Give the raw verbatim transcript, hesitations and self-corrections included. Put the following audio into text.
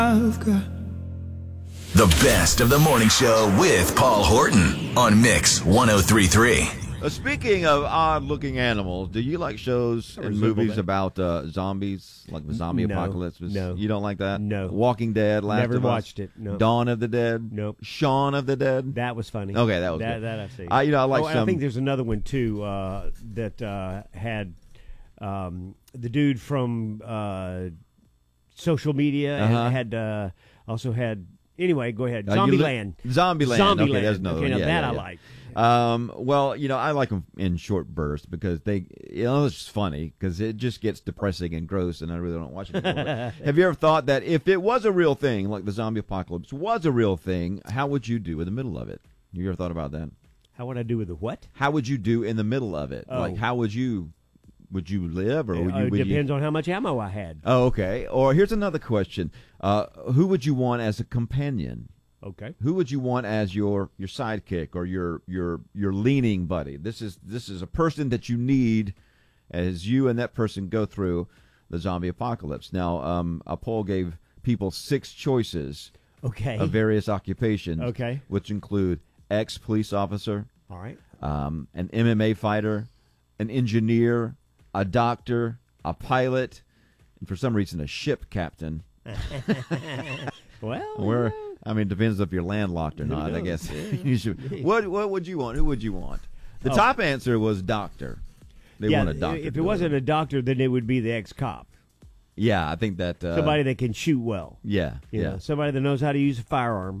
The best of the morning show with Paul Horton on Mix one oh three point three. Uh, speaking of odd-looking animals, do you like shows I and resemble movies that. about uh, zombies, like the zombie No, apocalypse? no. You don't like that? No. Walking Dead, Last Never of Us, watched it, no. Dawn of the Dead, Nope. Shaun of the Dead. That was funny. Okay, that was that. good. That I've seen. I, you know, I like oh, and some. I think there's another one too uh, that uh, had um, the dude from uh, social media Uh-huh. and had uh, also had. Anyway, go ahead. Uh, you li- Zombieland. Zombieland. Zombieland. Okay, there's another okay, one. now Yeah, that yeah, I yeah. like. Um, well, you know, I like them in short bursts because they, you know, it's just funny because it just gets depressing and gross, and I really don't watch it anymore. But have you ever thought that if it was a real thing, like the zombie apocalypse was a real thing, how would you do in the middle of it? You ever thought about that? How would I do with the what? How would you do in the middle of it? Oh. Like, how would you, would you live, or would Uh, you? it Would you depends on how much ammo I had. oh, okay. Or here's another question: uh, who would you want as a companion? Okay. Who would you want as your, your sidekick or your your your leaning buddy? This is this is a person that you need as you and that person go through the zombie apocalypse. Now, um, a poll gave people six choices Okay. of various occupations, Okay. which include ex-police officer, All right. um, an M M A fighter, an engineer, a doctor, a pilot, and for some reason a ship captain. Well. Where I mean, depends if you're landlocked or Who not. I knows? guess you should. What What would you want? Who would you want? The Oh. top answer was doctor. They yeah, want a doctor. if to it do wasn't a doctor, then it would be the ex-cop. yeah, I think that uh, Somebody that can shoot well. Yeah, You yeah. know, somebody that knows how to use a firearm.